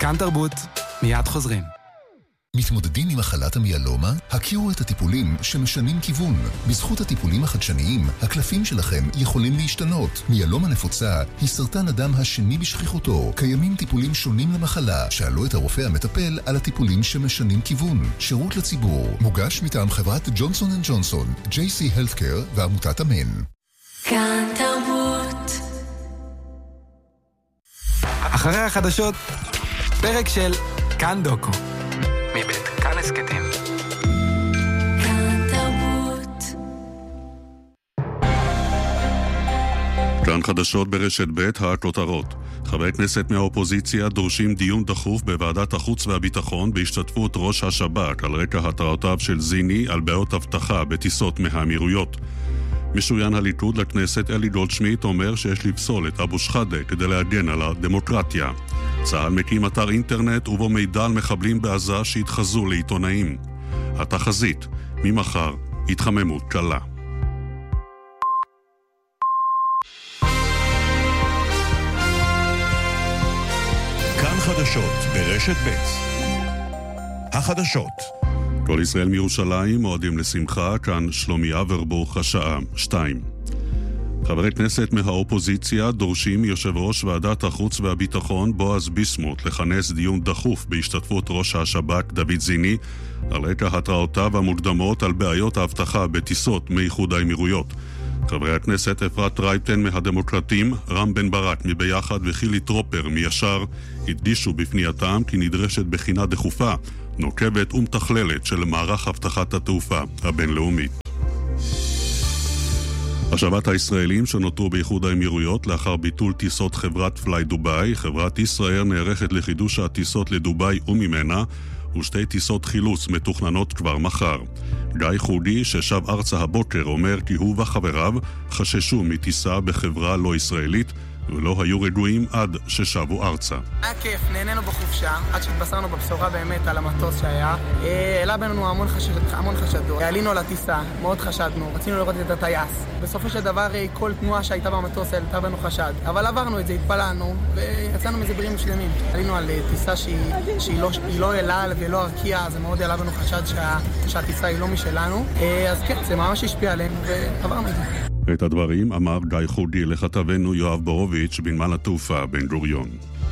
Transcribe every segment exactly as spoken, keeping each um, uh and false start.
כאן תרבות, מיד חוזרים. מתמודדים עם מחלת המיאלומה? הכירו את הטיפולים שמשנים כיוון. בזכות הטיפולים החדשניים, הקלפים שלכם יכולים להשתנות. מיאלומה נפוצה היא סרטן הדם השני בשכיחותו. קיימים טיפולים שונים למחלה. שאלו את הרופא המטפל על הטיפולים שמשנים כיוון. שירות לציבור. מוגש מטעם חברת ג'ונסון אנד ג'ונסון, ג'יי סי Healthcare ועמותת אמן. כאן תרבות. אחרי החדשות, פרק של כאן דוקו. מבית כאן הסקטים. כאן תרבות. כאן חדשות ברשת ב' הכותרות. חברי כנסת מהאופוזיציה דורשים דיון דחוף בוועדת החוץ והביטחון בהשתתפות ראש השב"כ על רקע התרעותיו של זיני על בעיות אבטחה בטיסות מהאמירויות. משוריין הליכוד לכנסת אלי גולדשמיט אומר שיש לפסול את אבו שחאדה כדי להגן על הדמוקרטיה. צה"ל מקים אתר אינטרנט ובו מידע על מחבלים בעזה שהתחזו לעיתונאים. התחזית, ממחר, התחממות קלה. כאן חדשות ברשת ב'. החדשות. כל ישראל מירושלים מועדים לשמחה, כאן שלומי אברבוך, השעה שתיים. חברי כנסת מהאופוזיציה דורשים מיושב ראש ועדת החוץ והביטחון בועז ביסמוט לכנס דיון דחוף בהשתתפות ראש השב"כ דוד זיני על רקע התרעותיו המוקדמות על בעיות האבטחה בטיסות מאיחוד האמירויות. חברי הכנסת אפרת רייטן מהדמוקרטים, רם בן ברק מביחד וחילי טרופר מישר הדגישו בפנייתם כי נדרשת בחינה דחופה, נוקבת ומתכללת של מערך הבטחת התעופה הבינלאומית. השבת הישראלים שנותרו באיחוד האמירויות לאחר ביטול טיסות חברת פליי דוביי, חברת ישראל נערכת לחידוש הטיסות לדוביי וממנה, ושתי טיסות חילוץ מתוכננות כבר מחר. גיא חודי ששב ארצה הבוקר אומר כי הוא וחבריו חששו מטיסה בחברה לא ישראלית ולא היו רגועים עד ששבו ארצה. היה כיף, נהנינו בחופשה, עד שהתבשרנו בבשורה באמת על המטוס שהיה. העלה בינינו המון, חשד, המון חשדות. עלינו על הטיסה, מאוד חשדנו, רצינו לראות את הטייס. בסופו של דבר כל תנועה שהייתה במטוס העלתה בנו חשד. אבל עברנו את זה, התפלענו, ויצאנו מזה בריאים שלמים. עלינו על טיסה שהיא, שהיא לא, היא לא אל-על ולא ארקיע, זה מאוד העלה בנו חשד שה, שהטיסה היא לא משלנו. אז כן, זה ממש השפיע עלינו, ועברנו את זה. את הדברים אמר גיא חודי לכתבנו יואב בורוביץ' בנמל התעופה בן גוריון.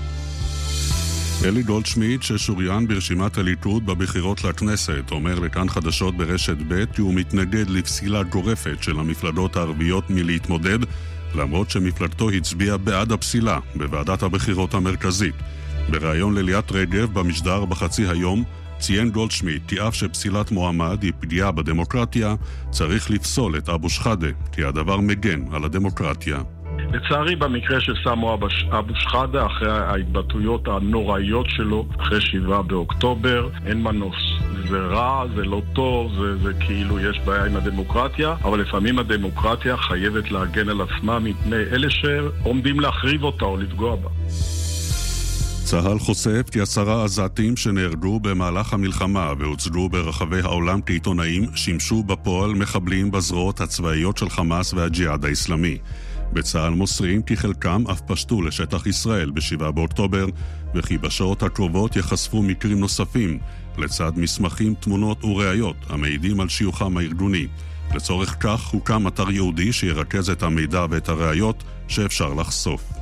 אלי גולדשמיט ששוריין ברשימת הליכוד בבחירות לכנסת אומר לכאן חדשות ברשת ב' כי הוא מתנגד לפסילה גורפת של המפלגות הערביות מלהתמודד, למרות שמפלגתו הצביעה בעד הפסילה בוועדת הבחירות המרכזית. בריאיון לליאת רגב במשדר בחצי היום ציין גולדשמיט כי אף שפסילת מועמד היא פגיעה בדמוקרטיה, צריך לפסול את אבו שחאדה, כי הדבר מגן על הדמוקרטיה. לצערי במקרה של סמו אבו שחאדה, אחרי ההתבטאויות הנוראיות שלו, אחרי שבעה באוקטובר, אין מנוס. זה רע, זה לא טוב, זה, זה כאילו יש בעיה עם הדמוקרטיה, אבל לפעמים הדמוקרטיה חייבת להגן על עצמה מפני אלה שעומדים להחריב אותה או לפגוע בה. צה"ל חושף כי עשרה עזתים שנהרגו במהלך המלחמה והוצגו ברחבי העולם כעיתונאים שימשו בפועל מחבלים בזרועות הצבאיות של חמאס והג'יהאד האסלאמי. בצה"ל מוסרים כי חלקם אף פשטו לשטח ישראל בשבעה באוקטובר, וכי בשעות הקרובות יחשפו מקרים נוספים לצד מסמכים, תמונות וראיות המעידים על שיוכם הארגוני. לצורך כך הוקם אתר יהודי שירכז את המידע ואת הראיות שאפשר לחשוף.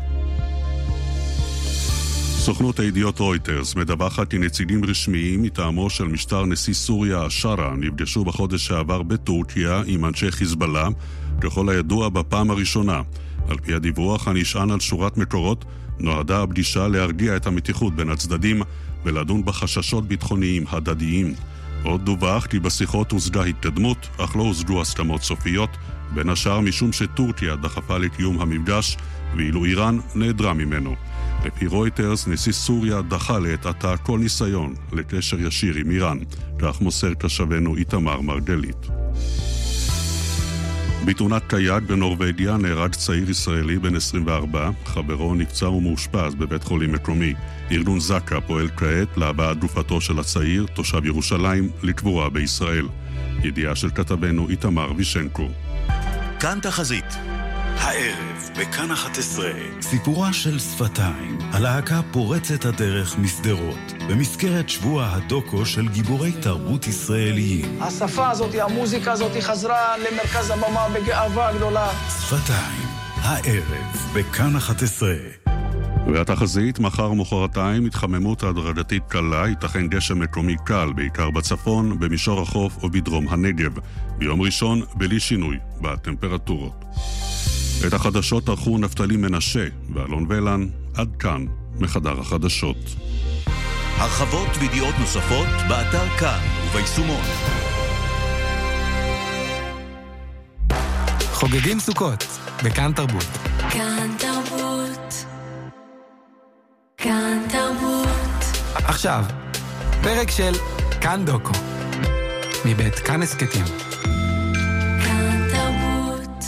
סוכנות הידיעות רויטרס מדווחת כי נציגים רשמיים מטעמו של משטר נשיא סוריה השרה נפגשו בחודש שעבר בטורקיה עם אנשי חיזבאללה, ככל הידוע בפעם הראשונה. על פי הדיווח הנשען על שורת מקורות, נועדה הפגישה להרגיע את המתיחות בין הצדדים ולדון בחששות ביטחוניים הדדיים. עוד דווח כי בשיחות הושגה התקדמות, אך לא הושגו הסכמות סופיות, בין השאר משום שטורקיה דחפה לקיום המפגש, ואילו איראן נעדרה ממנו. לפי רויטרס, נשיא סוריה דחה לעת עתה כל ניסיון לקשר ישיר עם איראן, כך מוסר כשבנו איתמר מרגלית. בתאונת קייק בנורווגיה נהרג צעיר ישראלי בן עשרים וארבע, חברו נפצע ומאושפז בבית חולים מקומי. ארגון זק"א פועל כעת להבאת גופתו של הצעיר, תושב ירושלים, לקבורה בישראל. ידיעה של כתבנו איתמר וישנקו. כאן תחזית. הערב בכאן אחת עשרה, סיפורה של שפתיים, הלהקה פורצת הדרך מסדרות, במסגרת שבוע הדוקו של גיבורי תרבות ישראליים. השפה הזאת, המוזיקה הזאת חזרה למרכז הבמה בגאווה גדולה. שפתיים, הערב בכאן אחת עשרה. והתחזית, מחר ומחרתיים התחממות הדרגתית קלה, ייתכן גשם מקומי קל, בעיקר בצפון, במישור החוף או בדרום הנגב. ביום ראשון, בלי שינוי בטמפרטורות. את החדשות ערכו נפתלי מנשה ואלון ולן. עד כאן מחדר החדשות. הרחבות וידיעות נוספות באתר כאן וביישומון. חוגגים סוכות בכאן תרבות. כאן תרבות. כאן תרבות. עכשיו, פרק של כאן דוקו, מבית כאן הסקטים. כאן תרבות.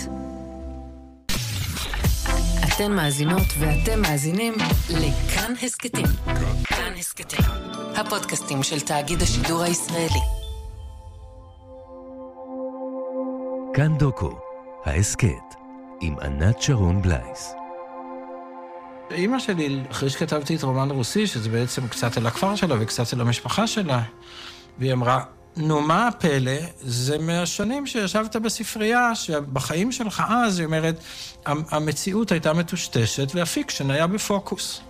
אתן מאזינות ואתם מאזינים לכאן הסקטים. כאן הסקטים, הפודקאסטים של תאגיד השידור הישראלי. כאן דוקו, ההסקט, עם ענת שרון בלייס. אמא שלי, אחרי שכתבתי את רומן רוסי, שזה בעצם קצת על הכפר שלה וקצת על המשפחה שלה, והיא אמרה, נו מה הפלא? זה מהשנים שישבת בספרייה, שבחיים שלך אז, היא אומרת, המציאות הייתה מטושטשת והפיקשן היה בפוקוס.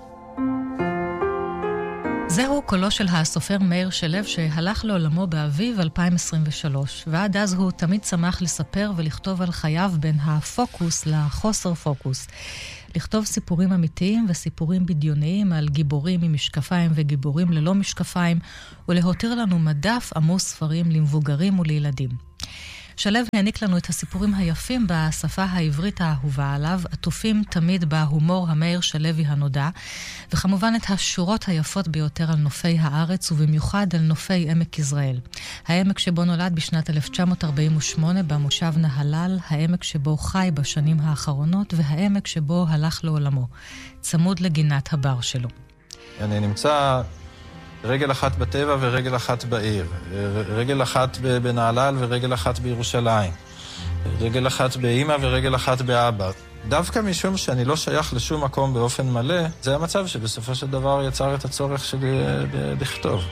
זהו קולו של הסופר מאיר שלו שהלך לעולמו באביב אלפיים עשרים ושלוש, ועד אז הוא תמיד שמח לספר ולכתוב על חייו בין הפוקוס לחוסר פוקוס. לכתוב סיפורים אמיתיים וסיפורים בדיוניים על גיבורים עם משקפיים וגיבורים ללא משקפיים, ולהותיר לנו מדף עמוס ספרים למבוגרים ולילדים. שלו העניק לנו את הסיפורים היפים בשפה העברית האהובה עליו, עטופים תמיד בהומור המאיר שלוי הנודע, וכמובן את השורות היפות ביותר על נופי הארץ, ובמיוחד על נופי עמק יזרעאל. העמק שבו נולד בשנת אלף תשע מאות ארבעים ושמונה במושב נהלל, העמק שבו חי בשנים האחרונות, והעמק שבו הלך לעולמו, צמוד לגינת הבר שלו. אני נמצא רגל אחת בטבע ורגל אחת בעיר, רגל אחת בנהלל ורגל אחת בירושלים, רגל אחת באמא ורגל אחת באבא. דווקא משום שאני לא שייך לשום מקום באופן מלא, זה המצב שבסופו של דבר יצר את הצורך שלי לכתוב.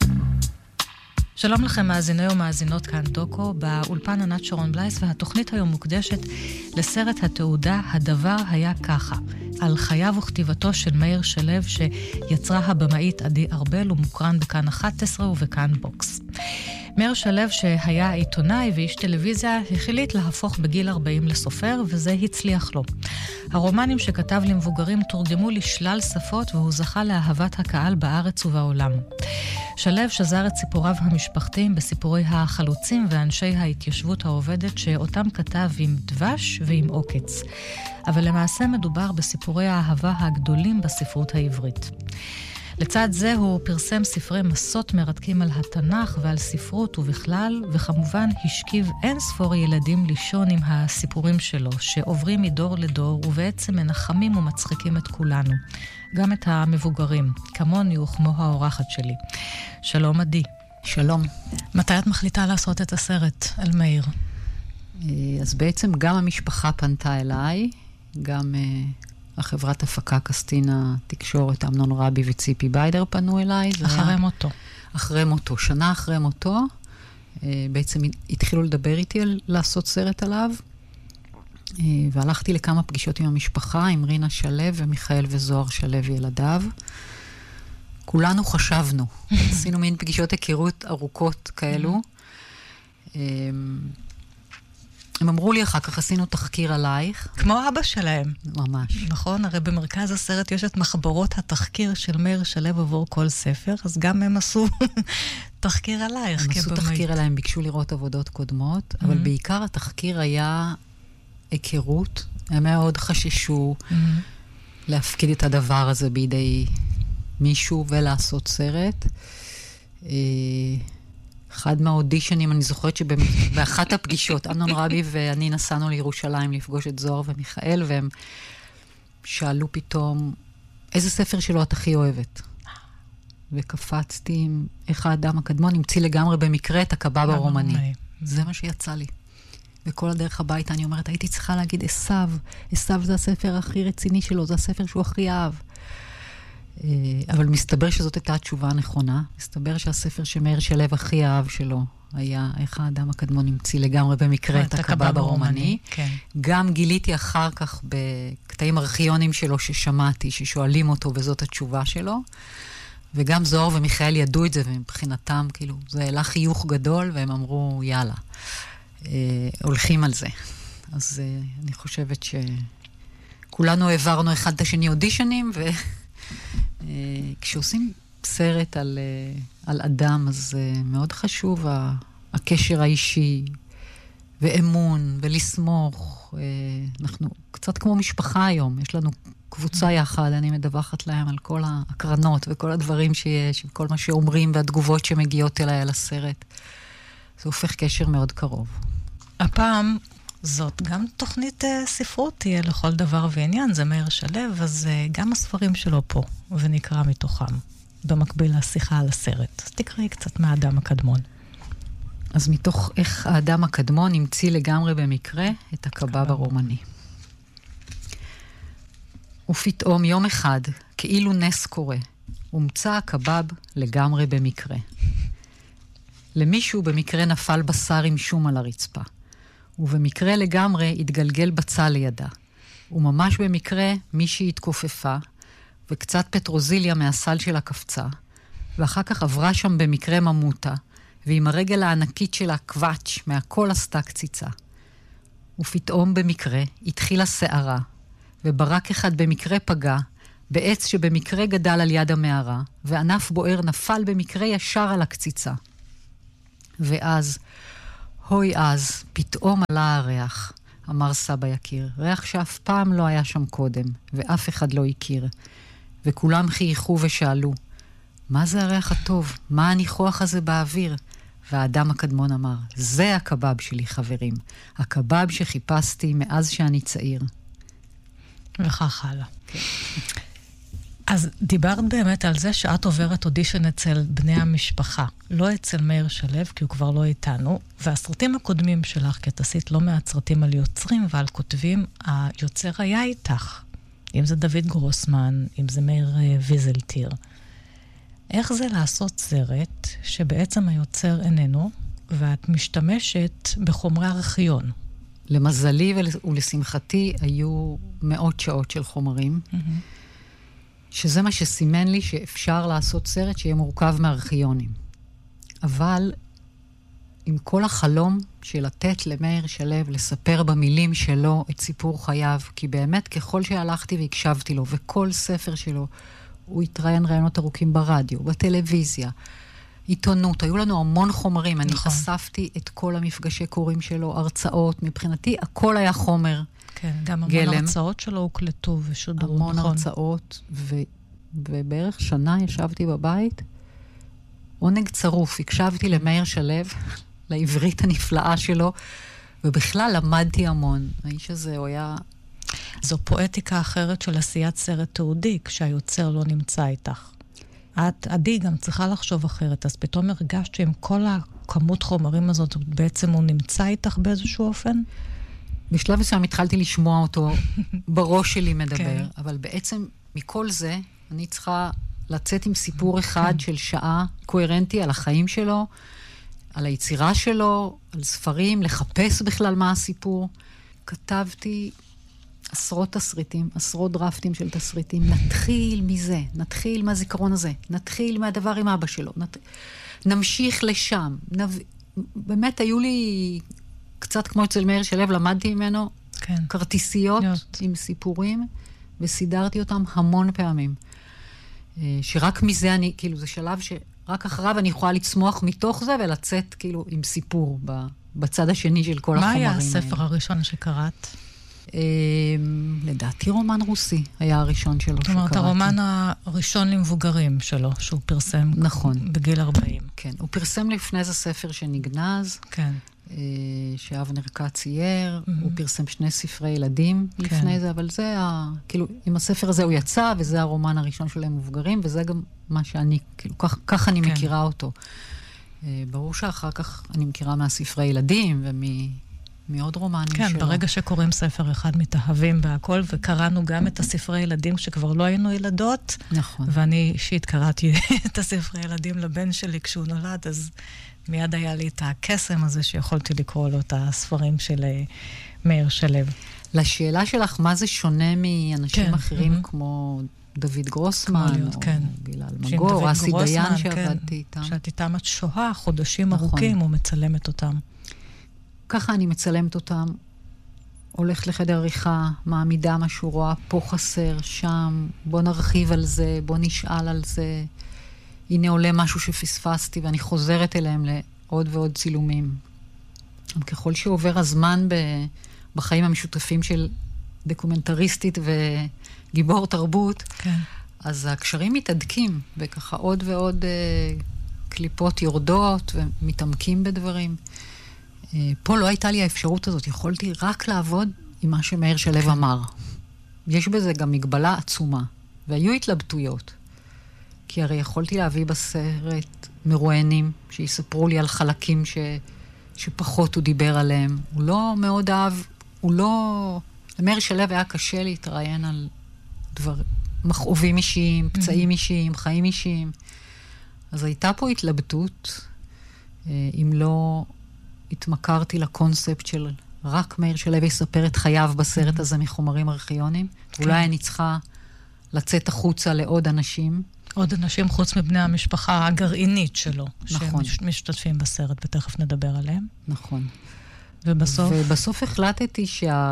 שלום לכם מאזיני ומאזינות כאן דוקו, באולפן ענת שרון בלייס, והתוכנית היום מוקדשת לסרט התעודה הדבר היה ככה, על חייו וכתיבתו של מאיר שלו שיצרה הבמאית עדי ארבל ומוקרן בכאן אחת עשרה ובכאן בוקס. מאיר שלו שהיה עיתונאי ואיש טלוויזיה החליט להפוך בגיל ארבעים לסופר, וזה הצליח לו. הרומנים שכתב למבוגרים תורגמו לשלל שפות והוא זכה לאהבת הקהל בארץ ובעולם. שלו שזר את סיפוריו המשפחתיים בסיפורי החלוצים ואנשי ההתיישבות העובדת שאותם כתב עם דבש ועם עוקץ. אבל למעשה מדובר בסיפורי האהבה הגדולים בספרות העברית. לצד זה הוא פרסם ספרי מסות מרתקים על התנ"ך ועל ספרות ובכלל, וכמובן השכיב אין ספור ילדים לישון עם הסיפורים שלו, שעוברים מדור לדור ובעצם מנחמים ומצחיקים את כולנו. גם את המבוגרים, כמוני וכמו האורחת שלי. שלום עדי. שלום. מתי את מחליטה לעשות את הסרט על מאיר? אז בעצם גם המשפחה פנתה אליי, גם החברת הפקה קסטינה תקשורת, אמנון רבי וציפי ביידר פנו אליי. אחרי היה... מותו. אחרי מותו, שנה אחרי מותו. בעצם התחילו לדבר איתי על לעשות סרט עליו, והלכתי לכמה פגישות עם המשפחה, עם רינה שלו ומיכאל וזוהר שלו ילדיו. כולנו חשבנו. עשינו מין פגישות היכרות ארוכות כאלו. הם אמרו לי אחר כך, עשינו תחקיר עלייך. כמו אבא שלהם. ממש. נכון, הרי במרכז הסרט יש את מחברות התחקיר של מאיר שלו עבור כל ספר, אז גם הם עשו תחקיר עלייך. הם עשו תחקיר עליהם, ביקשו לראות עבודות קודמות, אבל בעיקר התחקיר היה היכרות. הם מאוד חששו להפקיד את הדבר הזה בידי מישהו ולעשות סרט. אחד מהאודישנים, אני זוכרת שבאחת הפגישות, אמנון רבי ואני נסענו לירושלים לפגוש את זוהר ומיכאל, והם שאלו פתאום, איזה ספר שלו את הכי אוהבת? וקפצתי עם איך האדם הקדמון, המציא לגמרי במקרה את הקבב הרומני. זה מה שיצא לי. וכל הדרך הביתה אני אומרת, הייתי צריכה להגיד עשיו, עשיו זה הספר הכי רציני שלו, זה הספר שהוא הכי אהב. אבל מסתבר שזאת הייתה התשובה הנכונה. מסתבר שהספר שמאיר שלו הכי אהב שלו היה איך האדם הקדמון המציא לגמרי במקרה את הקבב הרומני. כן. גם גיליתי אחר כך בקטעים ארכיונים שלו ששמעתי, ששואלים אותו וזאת התשובה שלו. וגם זוהר ומיכאל ידעו את זה, ומבחינתם, כאילו, זה העלה חיוך גדול, והם אמרו, יאללה, אה, הולכים על זה. אז אה, אני חושבת שכולנו העברנו אחד את השני אודישנים, וכשעושים אה, סרט על, אה, על אדם, אז אה, מאוד חשוב ה, הקשר האישי, ואמון, ולסמוך. אה, אנחנו קצת כמו משפחה היום, יש לנו קבוצה יחד, אני מדווחת להם על כל ההקרנות וכל הדברים שיש, וכל מה שאומרים והתגובות שמגיעות אליי על הסרט. זה הופך קשר מאוד קרוב. הפעם זאת גם תוכנית uh, ספרות תהיה לכל דבר ועניין, זה מאיר שלו, אז uh, גם הספרים שלו פה, ונקרא מתוכם, במקביל לשיחה על הסרט. אז תקראי קצת מהאדם הקדמון. אז מתוך איך האדם הקדמון המציא לגמרי במקרה את הקבב הרומני. ופתאום יום אחד, כאילו נס קורה, הומצא הקבב לגמרי במקרה. למישהו במקרה נפל בשר עם שום על הרצפה, ובמקרה לגמרי התגלגל בצל לידה, וממש במקרה מישהי התכופפה, וקצת פטרוזיליה מהסל שלה קפצה, ואחר כך עברה שם במקרה ממותה, ועם הרגל הענקית שלה קוואץ' מהכל עשתה קציצה. ופתאום במקרה התחילה שערה, וברק אחד במקרה פגע, בעץ שבמקרה גדל על יד המערה, וענף בוער נפל במקרה ישר על הקציצה. ואז, הוי אז, פתאום עלה הריח, אמר סבא יקיר, ריח שאף פעם לא היה שם קודם, ואף אחד לא הכיר. וכולם חייכו ושאלו, מה זה הריח הטוב? מה הניחוח הזה באוויר? והאדם הקדמון אמר, זה הקבב שלי חברים, הקבב שחיפשתי מאז שאני צעיר. וכך הלאה. כן. אז דיברת באמת על זה שאת עוברת אודישן אצל בני המשפחה, לא אצל מאיר שלו, כי הוא כבר לא איתנו, והסרטים הקודמים שלך, כי את עשית לא מעט סרטים על יוצרים ועל כותבים, היוצר היה איתך, אם זה דוד גרוסמן, אם זה מאיר ויזלטיר. איך זה לעשות סרט שבעצם היוצר איננו, ואת משתמשת בחומרי ארכיון? למזלי ולשמחתי היו מאות שעות של חומרים, mm-hmm. שזה מה שסימן לי שאפשר לעשות סרט שיהיה מורכב מארכיונים. אבל עם כל החלום של לתת למאיר שלו, לספר במילים שלו את סיפור חייו, כי באמת ככל שהלכתי והקשבתי לו, וכל ספר שלו, הוא התראיין רעיונות ארוכים ברדיו, בטלוויזיה, עיתונות, היו לנו המון חומרים, אני נכון. אספתי את כל המפגשי קוראים שלו, הרצאות, מבחינתי הכל היה חומר. כן, גם המון גלם. הרצאות שלו הוקלטו ושודרו, המון נכון. הרצאות, ו... ובערך שנה ישבתי בבית, עונג צרוף, הקשבתי למאיר שלו, לעברית הנפלאה שלו, ובכלל למדתי המון. האיש הזה הוא היה... זו פואטיקה אחרת של עשיית סרט תעודי, כשהיוצר לא נמצא איתך. את, עדי, גם צריכה לחשוב אחרת, אז פתאום הרגשת שעם כל הכמות חומרים הזאת, בעצם הוא נמצא איתך באיזשהו אופן? בשלב מסוים התחלתי לשמוע אותו בראש שלי מדבר, כן. אבל בעצם מכל זה, אני צריכה לצאת עם סיפור אחד כן. של שעה קוהרנטי על החיים שלו, על היצירה שלו, על ספרים, לחפש בכלל מה הסיפור. כתבתי עשרות תסריטים, עשרות דרפטים של תסריטים. נתחיל מזה, נתחיל מהזיכרון הזה, נתחיל מהדבר עם אבא שלו, נת... נמשיך לשם. נב... באמת היו לי, קצת כמו אצל מאיר שלו, למדתי ממנו כן. כרטיסיות להיות. עם סיפורים, וסידרתי אותם המון פעמים. שרק מזה אני, כאילו, זה שלב שרק אחריו אני יכולה לצמוח מתוך זה, ולצאת כאילו עם סיפור בצד השני של כל החומרים האלה. מה היה הספר הראשון שקראת? לדעתי רומן רוסי היה הראשון שלו שקראתי. זאת אומרת, הרומן הראשון למבוגרים שלו, שהוא פרסם נכון. בגיל ארבעים. כן, הוא פרסם לפני זה ספר שנגנז, כן. שאבנר כץ צייר, mm-hmm. הוא פרסם שני ספרי ילדים כן. לפני זה, אבל זה, ה, כאילו, עם הספר הזה הוא יצא, וזה הרומן הראשון שלו למבוגרים, וזה גם מה שאני, כאילו, כך, כך אני כן. מכירה אותו. ברור שאחר כך אני מכירה מהספרי ילדים, ומ... מאוד רומני כן, שלו. כן, ברגע שקוראים ספר אחד מתאהבים בהכל, וקראנו גם את הספרי ילדים כשכבר לא היינו ילדות. נכון. ואני אישית קראתי את הספרי ילדים לבן שלי כשהוא נולד, אז מיד היה לי את הקסם הזה שיכולתי לקרוא לו את הספרים של מאיר שלו. לשאלה שלך, מה זה שונה מאנשים כן, אחרים mm-hmm. כמו דוד גרוסמן, להיות, או כן. גלעד מגור, אסי דיין שעבדתי כן. איתם. שאת איתם את שוהה, חודשים נכון. ארוכים, ומצלמת אותם. ככה אני מצלמת אותם, הולכת לחדר עריכה, מעמידה משהו, רואה פה חסר, שם, בוא נרחיב על זה, בוא נשאל על זה. הנה עולה משהו שפספסתי, ואני חוזרת אליהם לעוד ועוד צילומים. ככל שעובר הזמן ב... בחיים המשותפים של דוקומנטריסטית וגיבור תרבות, כן. אז הקשרים מתעדקים, וככה עוד ועוד אה, קליפות יורדות ומתעמקים בדברים. אה, פה לא הייתה לי האפשרות הזאת, יכולתי רק לעבוד עם מה שמאיר שלו כן. אמר. יש בזה גם מגבלה עצומה, והיו התלבטויות. כי הרי יכולתי להביא בסרט מרואיינים שיספרו לי על חלקים ש... שפחות הוא דיבר עליהם. הוא לא מאוד אהב, הוא לא... למאיר שלו היה קשה להתראיין על דבר... מכאובים אישיים, פצעים אישיים, חיים אישיים. אז הייתה פה התלבטות, אם לא התמכרתי לקונספט של רק מאיר שלו יספר את חייו בסרט הזה מחומרים ארכיוניים. אולי אני צריכה לצאת החוצה לעוד אנשים. עוד אנשים חוץ מבני המשפחה הגרעינית שלו, נכון. שהם משתתפים בסרט, ותכף נדבר עליהם. נכון. ובסוף? ובסוף החלטתי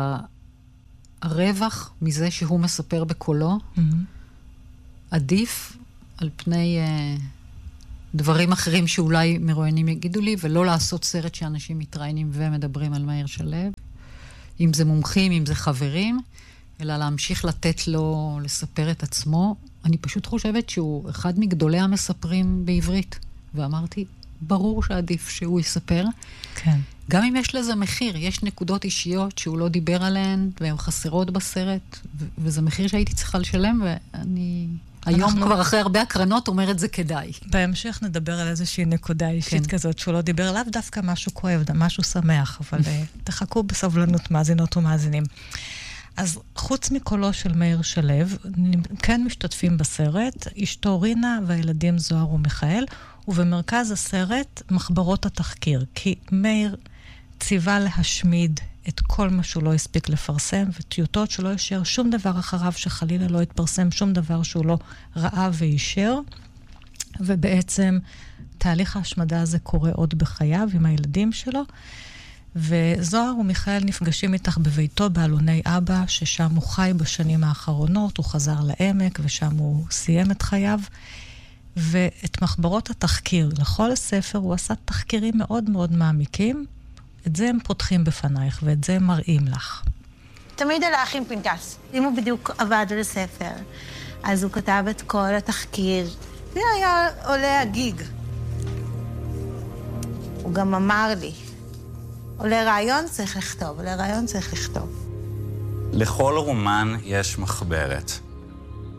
שהרווח מזה שהוא מספר בקולו, mm-hmm. עדיף על פני uh, דברים אחרים שאולי מרואיינים יגידו לי, ולא לעשות סרט שאנשים מתראיינים ומדברים על מאיר שלו, אם זה מומחים, אם זה חברים, אלא להמשיך לתת לו לספר את עצמו. אני פשוט חושבת שהוא אחד מגדולי המספרים בעברית. ואמרתי, ברור שעדיף שהוא יספר. כן. גם אם יש לזה מחיר, יש נקודות אישיות שהוא לא דיבר עליהן, והן חסרות בסרט, ו- וזה מחיר שהייתי צריכה לשלם, ואני היום אנחנו... כבר אחרי הרבה הקרנות אומרת זה כדאי. בהמשך נדבר על איזושהי נקודה אישית כן. כזאת, שהוא לא דיבר עליו דווקא משהו כואב, משהו שמח, אבל תחכו בסבלנות מאזינות ומאזינים. אז חוץ מקולו של מאיר שלו, כן משתתפים בסרט, אשתו רינה והילדים זוהר ומיכאל, ובמרכז הסרט מחברות התחקיר, כי מאיר ציווה להשמיד את כל מה שהוא לא הספיק לפרסם, וטיוטות שלא יישאר שום דבר אחריו, שחלילה לא יתפרסם שום דבר שהוא לא ראה ויישאר, ובעצם תהליך ההשמדה הזה קורה עוד בחייו עם הילדים שלו, וזוהר ומיכאל נפגשים איתך בביתו באלוני אבא, ששם הוא חי בשנים האחרונות, הוא חזר לעמק, ושם הוא סיים את חייו, ואת מחברות התחקיר לכל הספר, הוא עשה תחקירים מאוד מאוד מעמיקים, את זה הם פותחים בפנייך, ואת זה הם מראים לך. תמיד הלך עם פנקס. אם הוא בדיוק עבד על הספר, אז הוא כתב את כל התחקיר, זה היה עולה הגיג. הוא גם אמר לי, עולה רעיון צריך לכתוב, עולה רעיון צריך לכתוב. לכל רומן יש מחברת.